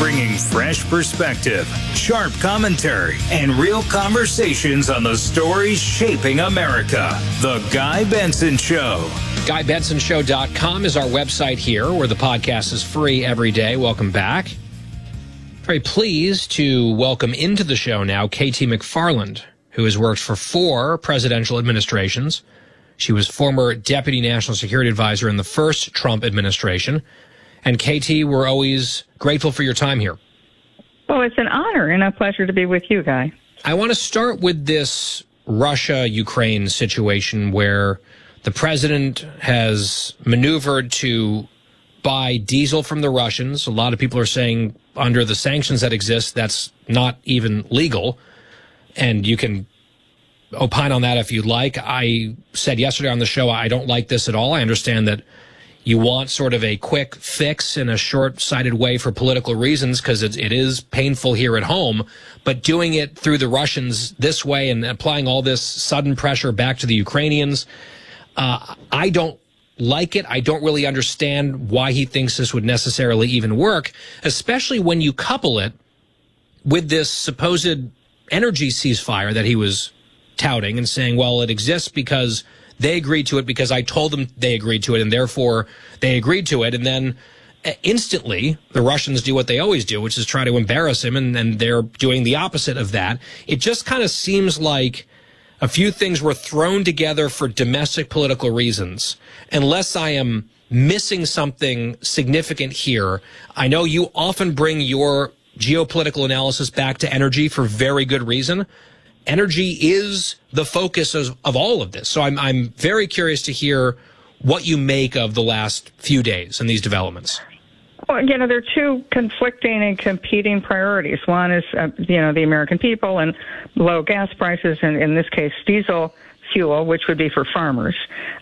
bringing fresh perspective, sharp commentary, and real conversations on the stories shaping America. The Guy Benson Show. GuyBensonShow.com is our website here, where the podcast is free every day. Welcome back. Very pleased to welcome into the show now KT McFarland, who has worked for 4 presidential administrations. She was former Deputy National Security Advisor in the first Trump administration. And KT, we're always grateful for your time here. Well, it's an honor and a pleasure to be with you, Guy. I want to start with this Russia-Ukraine situation where the president has maneuvered to buy diesel from the Russians. A lot of people are saying under the sanctions that exist, that's not even legal. And you can opine on that if you'd like. I said yesterday on the show, I don't like this at all. I understand that you want sort of a quick fix in a short-sighted way for political reasons because it is painful here at home, but doing it through the Russians this way and applying all this sudden pressure back to the Ukrainians, I don't like it. I don't really understand why he thinks this would necessarily even work, especially when you couple it with this supposed energy ceasefire that he was touting and saying, well, it exists because they agreed to it because I told them they agreed to it, and therefore they agreed to it. And then instantly, the Russians do what they always do, which is try to embarrass him, and they're doing the opposite of that. It just kind of seems like a few things were thrown together for domestic political reasons. Unless I am missing something significant here, I know you often bring your geopolitical analysis back to energy for very good reason. Energy is the focus of all of this. So I'm very curious to hear what you make of the last few days and these developments. Well, there are 2 conflicting and competing priorities. One is, the American people and low gas prices, and in this case, diesel fuel, which would be for farmers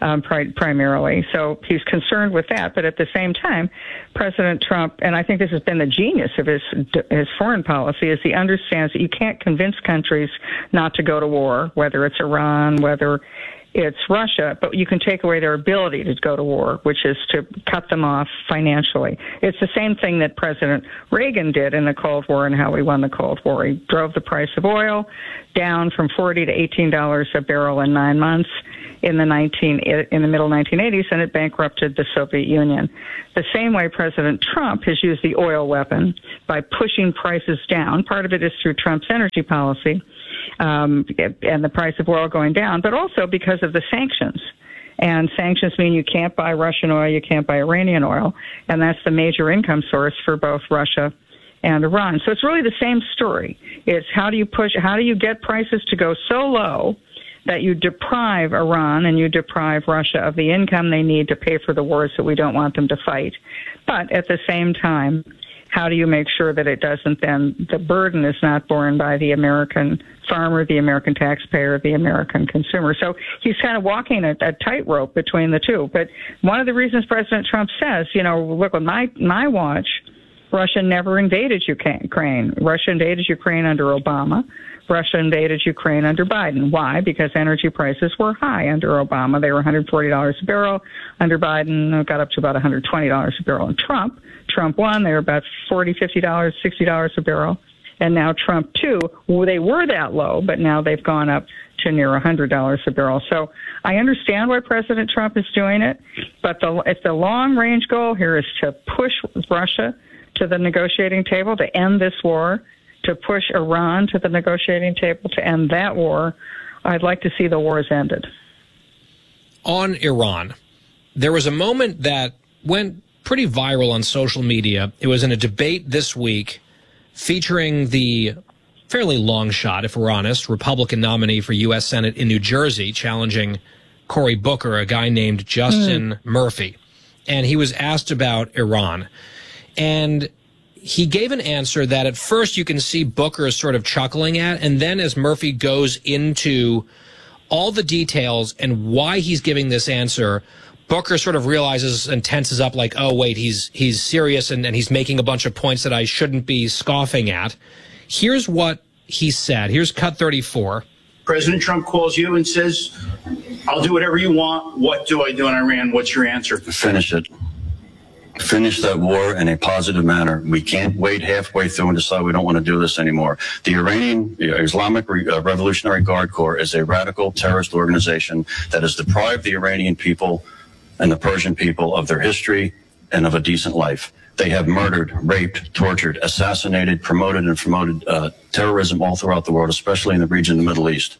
primarily. So he's concerned with that. But at the same time, President Trump, and I think this has been the genius of his foreign policy, is he understands that you can't convince countries not to go to war, whether it's Iran, whether it's Russia, but you can take away their ability to go to war, which is to cut them off financially. It's the same thing that President Reagan did in the Cold War and how we won the Cold War. He drove the price of oil down from $40 to $18 a barrel in 9 months in the middle 1980s, and it bankrupted the Soviet Union. The same way President Trump has used the oil weapon by pushing prices down. Part of it is through Trump's energy policy, and the price of oil going down, but also because of the sanctions. And sanctions mean you can't buy Russian oil, you can't buy Iranian oil, and that's the major income source for both Russia and Iran. So it's really the same story. It's how do you get prices to go so low that you deprive Iran and you deprive Russia of the income they need to pay for the wars that we don't want them to fight. But at the same time, how do you make sure that it doesn't then, the burden is not borne by the American farmer, the American taxpayer, the American consumer? So he's kind of walking a tightrope between the two. But one of the reasons President Trump says, look, on my watch, Russia never invaded Ukraine. Russia invaded Ukraine under Obama. Russia invaded Ukraine under Biden. Why? Because energy prices were high under Obama. They were $140 a barrel. Under Biden, it got up to about $120 a barrel. And Trump won. They were about $40, $50, $60 a barrel. And now Trump, too, they were that low, but now they've gone up to near $100 a barrel. So I understand why President Trump is doing it, but if the long-range goal here is to push Russia to the negotiating table to end this war, to push Iran to the negotiating table to end that war, I'd like to see the wars ended. On Iran, there was a moment that went pretty viral on social media. It was in a debate this week featuring the fairly long shot, if we're honest, Republican nominee for U.S. Senate in New Jersey challenging Cory Booker, a guy named Justin Murphy. And he was asked about Iran. And he gave an answer that at first you can see Booker is sort of chuckling at, and then as Murphy goes into all the details and why he's giving this answer, Booker sort of realizes and tenses up like, oh, wait, he's serious and he's making a bunch of points that I shouldn't be scoffing at. Here's what he said. Here's cut 34. President Trump calls you and says, I'll do whatever you want. What do I do in Iran? What's your answer? Finish it. finish that war in a positive manner. We can't wait halfway through and decide we don't want to do this anymore. The Iranian Islamic Revolutionary Guard Corps is a radical terrorist organization that has deprived the Iranian people and the Persian people of their history and of a decent life. They have murdered, raped, tortured, assassinated, promoted terrorism all throughout the world, especially in the region of the Middle East.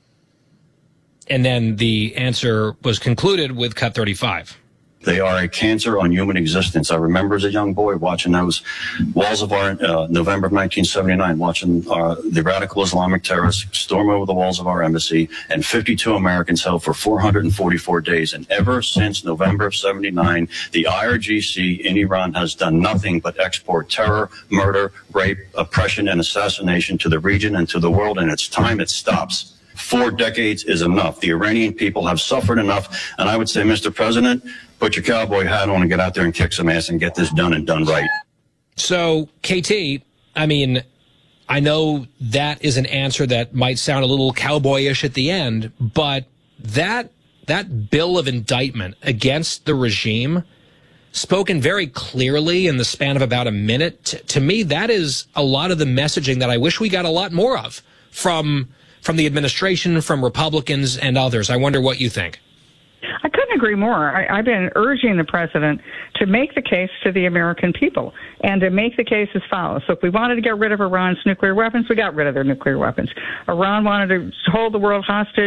And then the answer was concluded with Cut 35. They are a cancer on human existence. I remember as a young boy watching those walls of our November of 1979, watching the radical Islamic terrorists storm over the walls of our embassy, and 52 Americans held for 444 days. And ever since November of 79, the IRGC in Iran has done nothing but export terror, murder, rape, oppression, and assassination to the region and to the world. And it's time it stops. 4 decades is enough. The Iranian people have suffered enough. And I would say, Mr. President, put your cowboy hat on and get out there and kick some ass and get this done and done right. So, KT, I mean, I know that is an answer that might sound a little cowboyish at the end, but that bill of indictment against the regime, spoken very clearly in the span of about a minute, to me, that is a lot of the messaging that I wish we got a lot more of from the administration, from Republicans and others. I wonder what you think. I couldn't agree more. I've been urging the president to make the case to the American people and to make the case as follows. So if we wanted to get rid of Iran's nuclear weapons, we got rid of their nuclear weapons. Iran wanted to hold the world hostage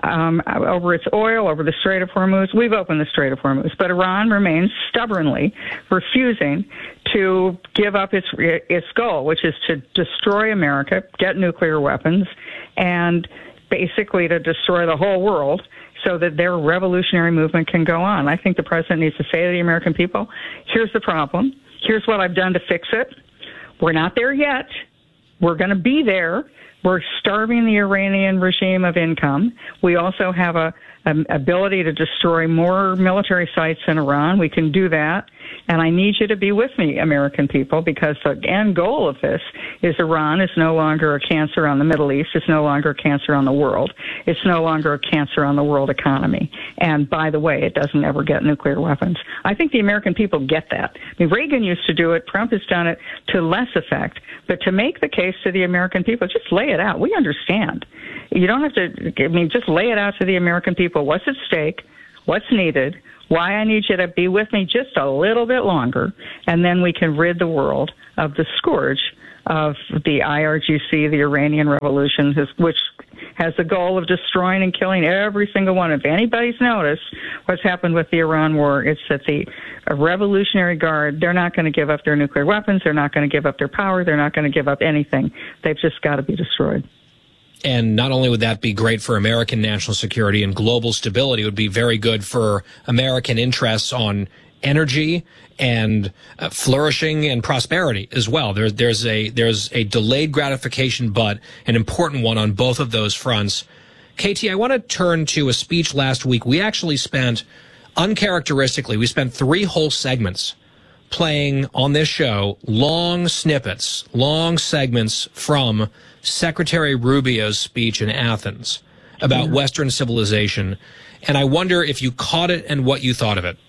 over its oil, over the Strait of Hormuz. We've opened the Strait of Hormuz. But Iran remains stubbornly refusing to give up its goal, which is to destroy America, get nuclear weapons, and basically to destroy the whole world, so that their revolutionary movement can go on. I think the president needs to say to the American people, here's the problem. Here's what I've done to fix it. We're not there yet. We're going to be there. We're starving the Iranian regime of income. We also have an ability to destroy more military sites in Iran. We can do that. And I need you to be with me, American people, because the end goal of this is Iran is no longer a cancer on the Middle East. It's no longer a cancer on the world. It's no longer a cancer on the world economy. And by the way, it doesn't ever get nuclear weapons. I think the American people get that. I mean, Reagan used to do it. Trump has done it to less effect. But to make the case to the American people, just lay it out. We understand. You don't have to, just lay it out to the American people. What's at stake? What's needed? Why I need you to be with me just a little bit longer, and then we can rid the world of the scourge of the IRGC, the Iranian Revolution, which has the goal of destroying and killing every single one. If anybody's noticed what's happened with the Iran war, it's that the Revolutionary Guard, they're not going to give up their nuclear weapons. They're not going to give up their power. They're not going to give up anything. They've just got to be destroyed. And not only would that be great for American national security and global stability, it would be very good for American interests on energy and flourishing and prosperity as well. There's a delayed gratification, but an important one on both of those fronts. KT, I want to turn to a speech last week. We actually spent, uncharacteristically, 3 whole segments playing on this show long snippets, long segments from Secretary Rubio's speech in Athens about Western civilization. And I wonder if you caught it and what you thought of it.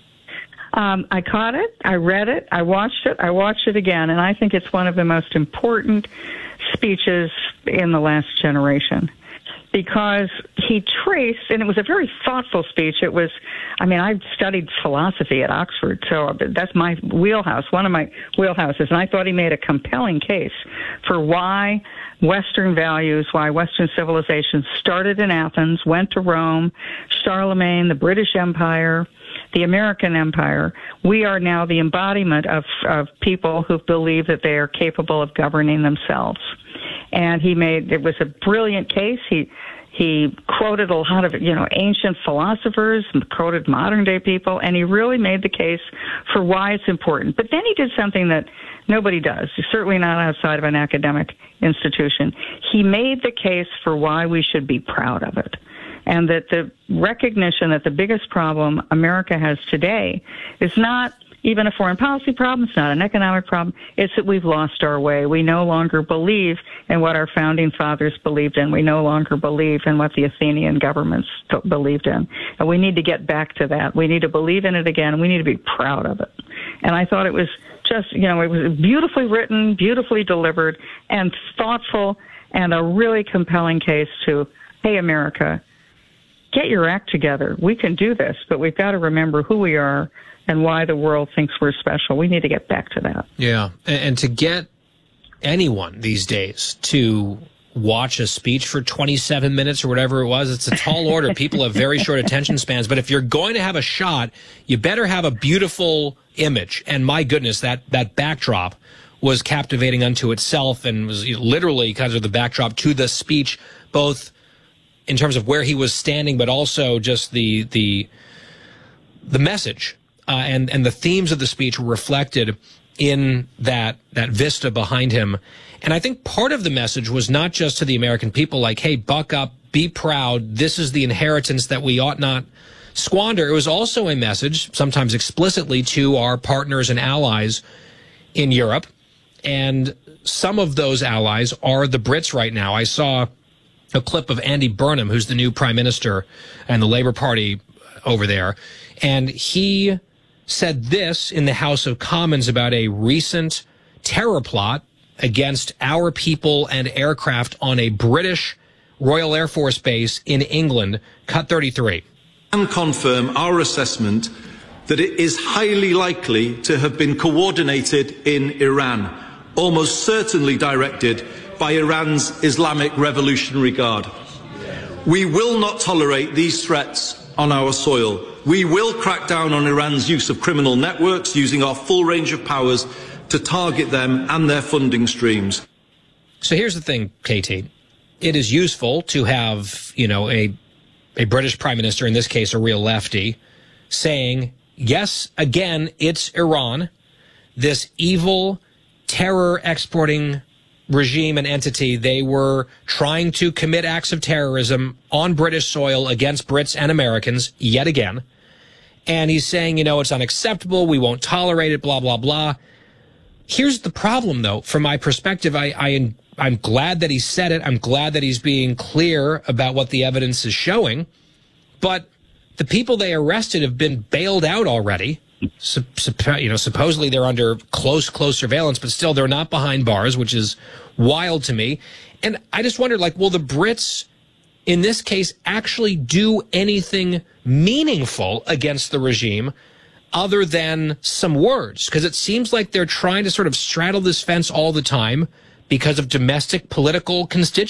I caught it. I read it. I watched it. I watched it again. And I think it's one of the most important speeches in the last generation, because he traced, and it was a very thoughtful speech. It was, I've studied philosophy at Oxford, so that's my wheelhouse, one of my wheelhouses, and I thought he made a compelling case for why Western values, why Western civilization started in Athens, went to Rome, Charlemagne, the British Empire, the American Empire. We are now the embodiment of people who believe that they are capable of governing themselves. And it was a brilliant case. He quoted a lot of, ancient philosophers, quoted modern day people, and he really made the case for why it's important. But then he did something that nobody does, certainly not outside of an academic institution. He made the case for why we should be proud of it. And that the recognition that the biggest problem America has today is not even a foreign policy problem. It's not an economic problem. It's that we've lost our way. We no longer believe in what our founding fathers believed in. We no longer believe in what the Athenian governments believed in. And we need to get back to that. We need to believe in it again. And we need to be proud of it. And I thought it was just, it was beautifully written, beautifully delivered, and thoughtful, and a really compelling case to, hey, America, get your act together. We can do this, but we've got to remember who we are and why the world thinks we're special. We need to get back to that. Yeah, and to get anyone these days to watch a speech for 27 minutes or whatever it was, it's a tall order. People have very short attention spans. But if you're going to have a shot, you better have a beautiful image. And my goodness, that backdrop was captivating unto itself and was literally kind of the backdrop to the speech, both in terms of where he was standing, but also just the message and the themes of the speech were reflected in that vista behind him. And I think part of the message was not just to the American people, like, hey, buck up, be proud. This is the inheritance that we ought not squander. It was also a message, sometimes explicitly, to our partners and allies in Europe. And some of those allies are the Brits right now. I saw a clip of Andy Burnham, who's the new prime minister and the Labour Party over there. And he said this in the House of Commons about a recent terror plot against our people and aircraft on a British Royal Air Force base in England. Cut 33. And confirm our assessment that it is highly likely to have been coordinated in Iran, almost certainly directed by Iran's Islamic Revolutionary Guard. We will not tolerate these threats on our soil. We will crack down on Iran's use of criminal networks, using our full range of powers to target them and their funding streams. So here's the thing, KT. It is useful to have, a British prime minister, in this case a real lefty, saying, yes, again, it's Iran, this evil, terror-exporting regime and entity. They were trying to commit acts of terrorism on British soil against Brits and Americans yet again. And he's saying, it's unacceptable, we won't tolerate it, blah, blah, blah. Here's the problem, though, from my perspective. I'm glad that he said it. I'm glad that he's being clear about what the evidence is showing. But the people they arrested have been bailed out already. Supposedly they're under close surveillance, but still they're not behind bars, which is wild to me. And I just wondered, will the Brits in this case actually do anything meaningful against the regime other than some words? Because it seems like they're trying to sort of straddle this fence all the time because of domestic political constituencies.